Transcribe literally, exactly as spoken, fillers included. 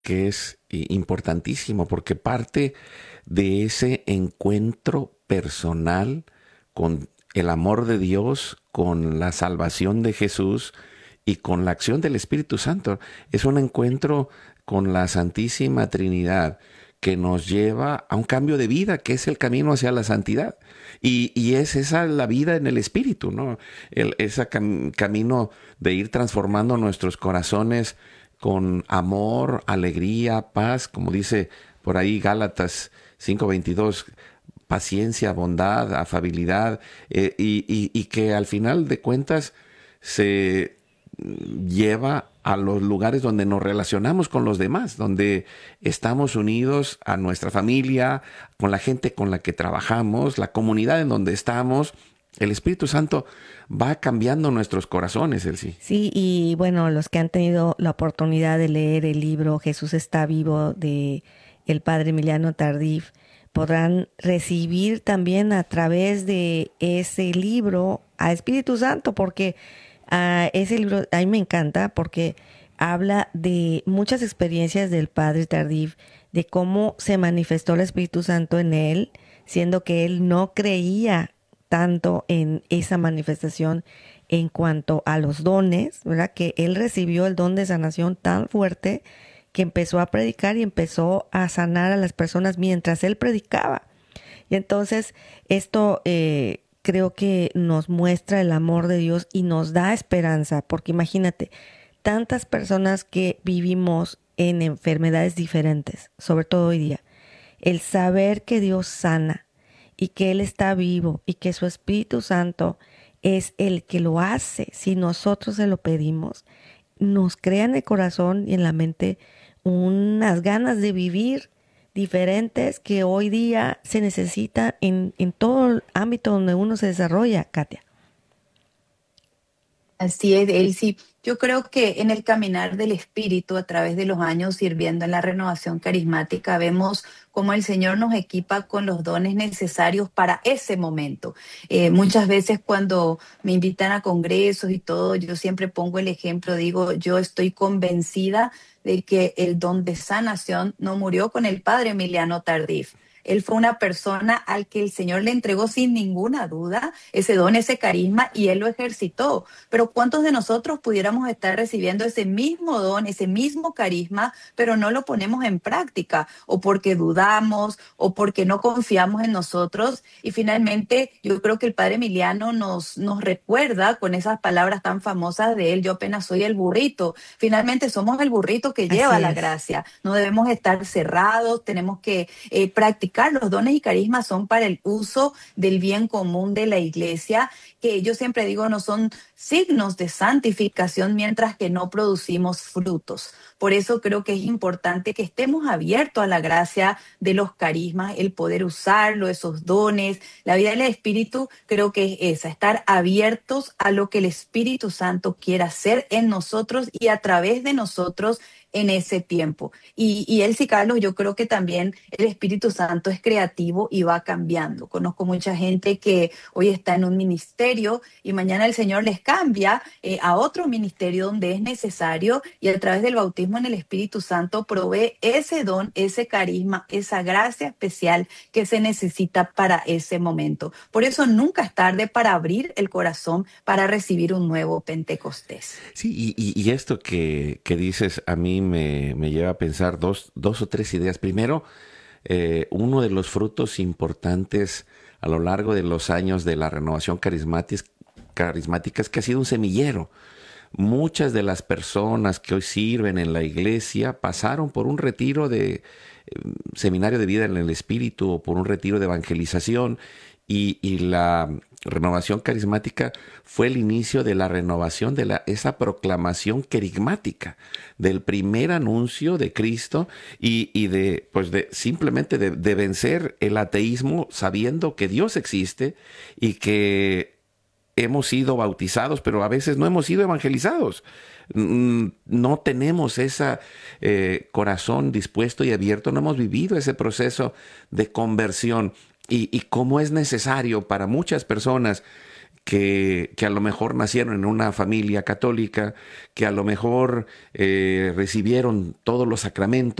que es eh, importantísimo porque parte de ese encuentro personal con el amor de Dios, con la salvación de Jesús y con la acción del Espíritu Santo. Es un encuentro con la Santísima Trinidad que nos lleva a un cambio de vida, que es el camino hacia la santidad. Y, y es esa la vida en el Espíritu, ¿no? El, ese cam- camino de ir transformando nuestros corazones con amor, alegría, paz, como dice por ahí Gálatas cinco veintidós, paciencia, bondad, afabilidad, eh, y, y- y que al final de cuentas se lleva a los lugares donde nos relacionamos con los demás, donde estamos unidos a nuestra familia, con la gente con la que trabajamos, la comunidad en donde estamos. El Espíritu Santo va cambiando nuestros corazones, el sí. Sí, y bueno, los que han tenido la oportunidad de leer el libro Jesús está vivo de el padre Emiliano Tardif, podrán recibir también a través de ese libro a Espíritu Santo, porque ah, ese libro a mí me encanta porque habla de muchas experiencias del padre Tardif, de cómo se manifestó el Espíritu Santo en él, siendo que él no creía tanto en esa manifestación en cuanto a los dones, ¿verdad? Que él recibió el don de sanación tan fuerte que empezó a predicar y empezó a sanar a las personas mientras él predicaba. Y entonces esto eh, creo que nos muestra el amor de Dios y nos da esperanza, porque imagínate, tantas personas que vivimos en enfermedades diferentes, sobre todo hoy día, el saber que Dios sana y que Él está vivo y que su Espíritu Santo es el que lo hace si nosotros se lo pedimos, nos crea en el corazón y en la mente unas ganas de vivir diferentes que hoy día se necesitan en, en todo el ámbito donde uno se desarrolla, Katia. Así es, Elsie. Yo creo que en el caminar del Espíritu a través de los años sirviendo en la renovación carismática, vemos cómo el Señor nos equipa con los dones necesarios para ese momento. Eh, muchas veces cuando me invitan a congresos y todo, yo siempre pongo el ejemplo, digo, yo estoy convencida de que el don de sanación no murió con el padre Emiliano Tardif. Él fue una persona al que el Señor le entregó sin ninguna duda ese don, ese carisma, y él lo ejercitó. Pero ¿cuántos de nosotros pudiéramos estar recibiendo ese mismo don, ese mismo carisma, pero no lo ponemos en práctica? O porque dudamos, o porque no confiamos en nosotros. Y finalmente, yo creo que el padre Emiliano nos, nos recuerda con esas palabras tan famosas de él, yo apenas soy el burrito. Finalmente somos el burrito que lleva Así la es. gracia. No debemos estar cerrados, tenemos que eh, practicar. Los dones y carismas son para el uso del bien común de la iglesia, que yo siempre digo no son signos de santificación mientras que no producimos frutos. Por eso creo que es importante que estemos abiertos a la gracia de los carismas, el poder usarlo, esos dones. La vida del Espíritu creo que es esa, estar abiertos a lo que el Espíritu Santo quiera hacer en nosotros y a través de nosotros en ese tiempo. Y, y él, sí, Carlos, yo creo que también el Espíritu Santo es creativo y va cambiando. Conozco mucha gente que hoy está en un ministerio y mañana el Señor les cambia eh, a otro ministerio donde es necesario, y a través del bautismo en el Espíritu Santo provee ese don, ese carisma, esa gracia especial que se necesita para ese momento. Por eso nunca es tarde para abrir el corazón para recibir un nuevo Pentecostés. Sí, y, y- y esto que, que dices a mí me, me lleva a pensar dos, dos o tres ideas. Primero, eh, uno de los frutos importantes a lo largo de los años de la renovación carismática, carismática es que ha sido un semillero. Muchas de las personas que hoy sirven en la iglesia pasaron por un retiro de eh, seminario de vida en el espíritu o por un retiro de evangelización, y, y la renovación carismática fue el inicio de la renovación de la, esa proclamación querigmática, del primer anuncio de Cristo y, y de, pues de simplemente de, de vencer el ateísmo sabiendo que Dios existe y que hemos sido bautizados, pero a veces no hemos sido evangelizados. Mm, No tenemos ese eh, corazón dispuesto y abierto, no hemos vivido ese proceso de conversión. Y, y cómo es necesario para muchas personas que, que a lo mejor nacieron en una familia católica, que a lo mejor eh, recibieron todos los sacramentos,